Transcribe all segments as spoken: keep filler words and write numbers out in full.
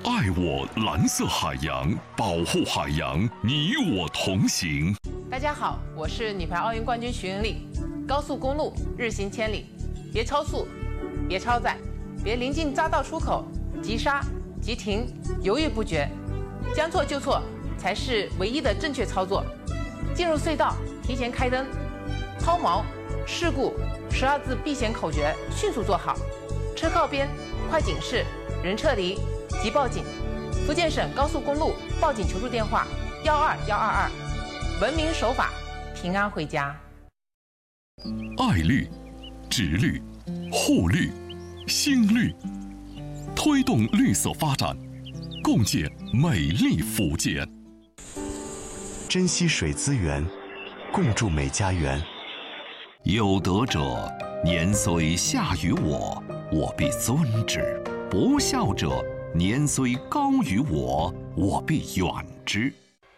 爱我蓝色海洋，保护海洋，你我同行。 大家好，我是女排奥运冠军徐云丽。高速公路日行千里，别超速，别超载，别临近匝道出口急刹、急停，犹豫不决，将错就错才是唯一的正确操作。进入隧道提前开灯，抛锚、事故十二字避险口诀迅速做好。车靠边，快警示，人撤离，即报警。福建省高速公路报警求助电话：幺二幺二二。文明守法，平安回家。 爱绿、植绿、护绿、新绿，推动绿色发展，共建美丽福建。 珍惜水资源，共筑美家园。 有德者年虽下于我，我必尊之；不孝者年虽高于我，我必远之。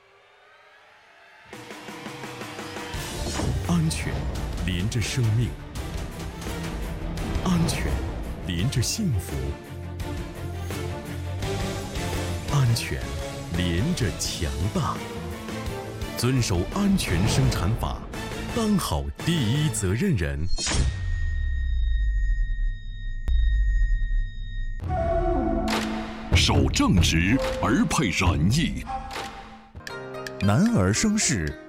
安全连着生命，安全连着幸福，安全连着强大。遵守安全生产法，当好第一责任人。 守正直而配仁义， 男儿生事